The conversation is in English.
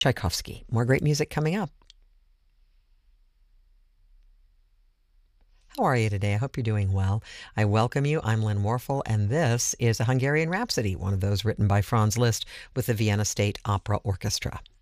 Tchaikovsky. More great music coming up. How are you today? I hope you're doing well. I welcome you. I'm Lynn Warfel, and this is a Hungarian Rhapsody, one of those written by Franz Liszt with the Vienna State Opera Orchestra.